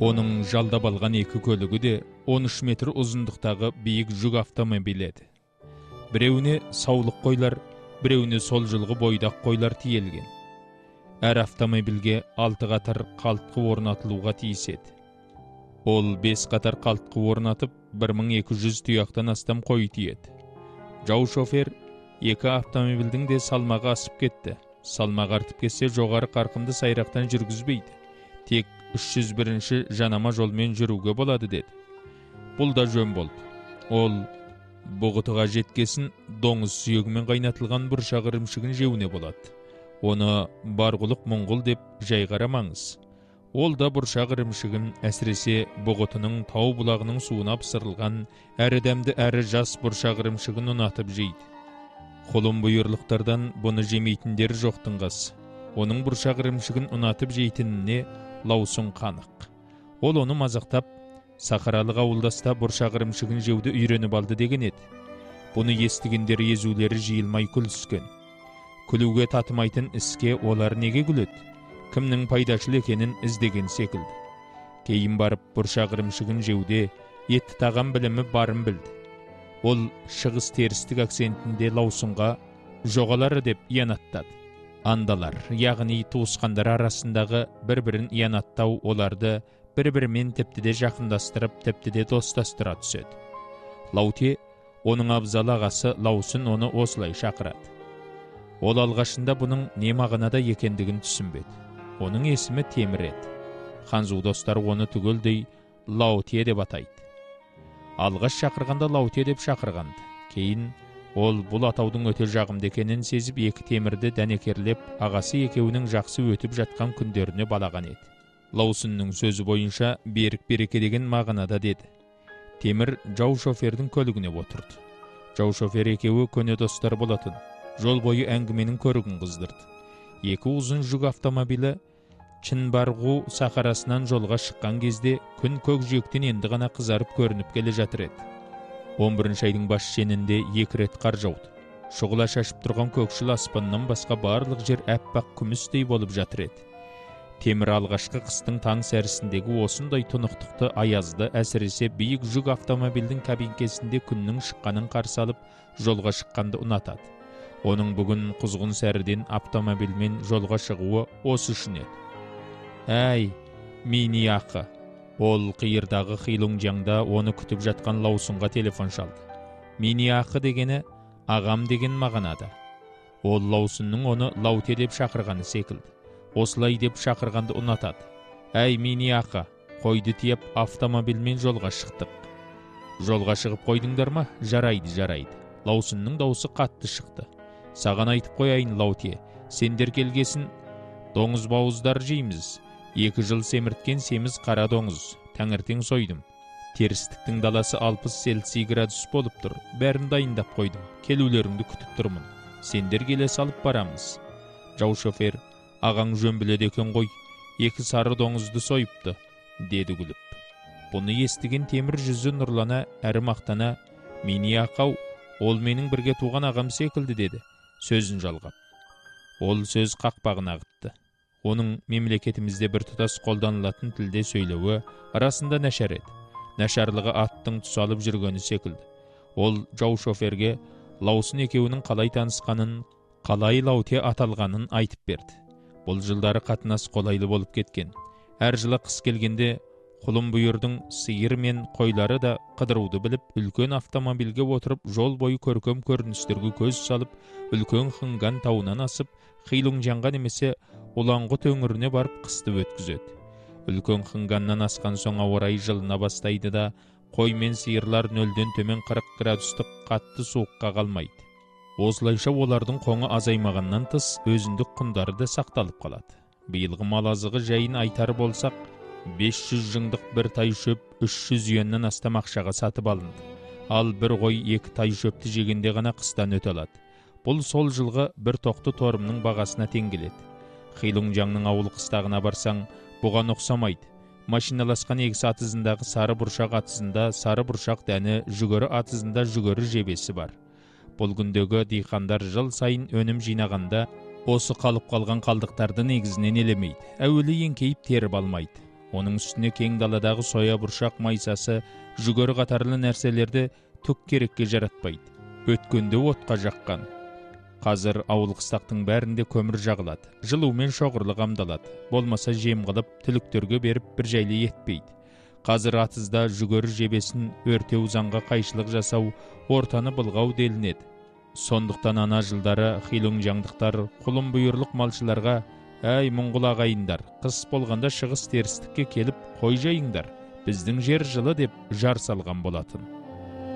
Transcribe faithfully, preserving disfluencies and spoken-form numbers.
Оның жалдап алған екі көлігі де он үш метр ұзындықтағы биік жүк автомобиль еді. Біреуіне саулық қойлар, біреуіне сол жылғы бойдақ қойлар тиелген. Әр автомобильге алты қатар қалтқы орнатылуға тиіс еді. Ол бес қатар қалтқы орнатып, бір мың екі жүз тұяқтан астам қой тиеді. Жау шофер екі автомобильдің де салмағы асып кетті. Салмағы артып кетсе, жоғары қарқынды сайрақтан жүргізбейді. Тек үш жүз бірінші жанама жолмен жүруге болады деді. Бұл да жөн болды. Ол бұғытыға жеткесін доңыз сүйегімен қайнатылған бұршақ ірімшігін жеуіне болады. Оны барғұлық мұңғыл деп жай қарамаңыз. Ол да бұршақ ірімшігін әсіресе бұғытының тау бұлағының суына пысырылған әрі дәмді әрі жас бұршақ ірімшігін ұнатып жейді. Құлын бұйырлықтардан бұны жемейтіндер жоқтың қасы. Оның бұршақ ірімшігін ұнатып жейтініне Лаусын қанық. Ол оны мазақтап, сахаралық ауылдаста бұршақ ірімшігін жеуді үйреніп алды деген еді. Бұны естігендер езулері жиылмай күліскен. Күлуге татымайтын іске олар неге күледі? Кімнің пайдашыл екенін іздеген секілді. Кейін барып бұршақ ірімшігін жеуде етті тағам білімі барын білді. Ол шығыс терістік акцентінде Лаусынға жоғалары деп иянаттады. Андалар, яғни туысқандар арасындағы бір-бірін иянаттау оларды бір-бірімен тіпті де жақындастырып, тіпті де достастыра түседі. Лауте, оның абзал ағасы Лаусын оны осылай шақырады. Ол алғашында бұның не мағынада екендігін түсінбеді. Оның есімі Темір еді. Ханзу достар оны түгелдей Лауте деп атайды. Алғаш шақырғанда Лауте деп шақырғанды. Кейін ол бұл атаудың өте жағымды екенін сезіп екі темірді дәнекерлеп, ағасы екеуінің жақсы өтіп жатқан күндеріне балаған еді. Лаусынның сөзі бойынша берік береке деген мағынада деді. Темір жау шофердің көлігіне отырды. Жау шофер екеуі көне достар болатын. Жол бойы әңгіменің көрігін қыздырды. Екі ұзын жүк автомобилі Чинбаргу сахарасынан жолға шыққан кезде күн көкжиектен енді ғана қызарып көрініп келе жатыр еді. он бірінші айдың бас шенінде екі рет қар жауды. Шұғыла шашып тұрған көкшіл аспаннан басқа барлық жер әппақ күмістей болып жатыр еді. Темір алғашқы қыстың таң сәрісіндегі осындай тұнықтықты аязды, әсіресе биік жүк автомобильдің кабинкесінде күннің шыққанын қарсы алып, жолға шыққанды ұнатады. Оның бүгін құзғын сәріден автомобильмен жолға шығуы осы үшін еді. Әй, мини ақы. Ол қиырдағы Хилунжаңда оны күтіп жатқан Лаусынға телефон шалды. Мини ақы дегені ағам деген мағынада. Ол Лаусынның оны Лауте деп шақырғаны секілді. Осылай деп шақырғанды ұнатады. Әй, мини ақы, қойды тиеп автомобильмен жолға шықтық. Жолға шығып қойдыңдар ма? Жарайды, жарайды. Лаусынның даусы қатты шықты. Саған айтып қояйын, Лауте, сендер келгесін доңыз бауыздар жейміз. Екі жыл семірткен семіз қара доңыз. Таңертең сойдым. Терістіктің даласы алпыс селси градус болып тұр. Бәрін дайындап қойдым. Келулеріңді күтіп тұрмын. Сендер келе салып барамыз. Жау шофер, ағаң жөн біледі екен ғой. Екі сары доңызды сойыпты, деді күліп. Бұны естіген Темір жүзі нұрлана, әрі мақтана, мини ақау, ол менің бірге туған ағам секілді деді, сөзін жалғап. Ол сөз қақпағын ағытты. Оның мемлекетімізде бір тұтас қолданылатын тілде сөйлеуі арасында нашар еді. Нашарлығы аттың тұсалып жүргені секілді. Ол жау шоферге Лаусын екеуінің қалай танысқанын, қалай Лауте аталғанын айтып берді. Бұл жылдары қатынас қолайлы болып кеткен. Әр жылы қыс келгенде құлын бұйырдың сиыр мен қойлары да қыдыруды біліп, үлкен автомобильге отырып, жол бойы көркем көріністерге көз салып, үлкен Хынган тауынан асып, Хилунжаңға немесе Улаңғұт өңіріне барып қысты өткізеді. Үлкен Хынганнан асқан соң ауа райы жылына бастайды да, қой мен сиырлар нөлден төмен қырық градустық қатты суыққа қалмайды. Осылайша олардың қоңы азаймағаннан тыс өзіндік құндары да сақталып қалады. Биылғы мал азығы жайын айтар болсақ, бес жүз жыңдық бір тай шөп үш жүз юаннан астам ақшаға сатып алынды. Ал бір қой екі тай шөпті жегенде ғана қыстан өте алады. Бұл сол жылғы бір тоқты торымның бағасына тең келеді. Хилунжаңның ауыл қыстағына барсаң, бұған ұқсамайды. Машиналасқан егіс атызындағы сары бұршақ атызында сары бұршақ дәні, жүгері атызында жүгері жебесі бар. Бұл күндегі диқандар жыл сайын өнім жинағанда, осы қалып қалған қалдықтарды негізінен елемейді. Әуелі еңкейіп теріп алмайды. Оның үстіне кең даладағы соя бұршақ майсасы, жүгері қатарлы нәрселерді түк керекке жаратпайды. Өткенде отқа жаққан. Қазір ауыл қыстақтың бәрінде көмір жағылады. Жылумен шоғырлы қамдалады. Болмаса жем қылып, түліктерге беріп бір жайлы етпейді. Қазір атызда жүгері жебесін өртеу заңға қайшылық жасау, ортаны былғау делінеді. Сондықтан ана жылдары хилың жаңдықтар құлын бұйырлық малшыларға: «Әй мұңғыл ағайындар, қыс болғанда шығыс терістікке келіп қой жайыңдар, біздің жер жылы» деп жар салған болатын.